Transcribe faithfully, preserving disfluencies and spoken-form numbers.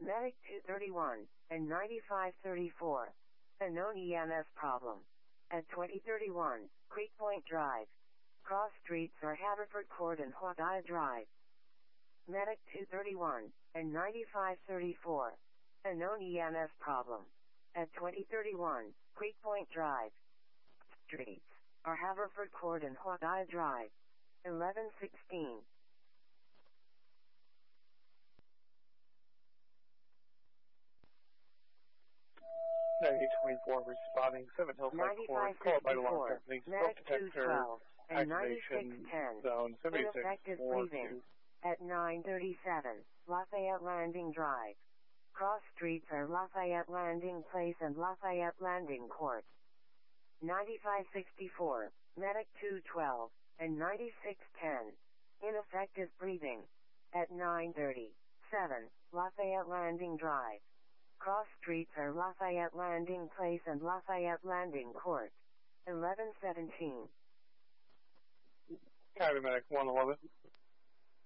Medic two thirty-one and ninety-five thirty-four. A known E M S problem. At twenty thirty-one, Creek Point Drive. Cross streets are Haverford Court and Hawkeye Drive. Medic two thirty-one and ninety-five thirty-four. A known E M S problem. At twenty thirty-one, Creek Point Drive. Streets are Haverford Court and Hawkeye Drive. eleven sixteen. ninety twenty-four responding, Seven Hillside Court, called by alarm company, smoke detector, activation zone seventy-six Ineffective four breathing. two. At nine thirty-seven, Lafayette Landing Drive. Cross streets are Lafayette Landing Place and Lafayette Landing Court. ninety-five sixty-four, Medic two twelve, and ninety-six ten. Ineffective breathing. At nine thirty-seven, Lafayette Landing Drive. Cross streets are Lafayette Landing Place and Lafayette Landing Court. eleven seventeen. County Medic one eleven,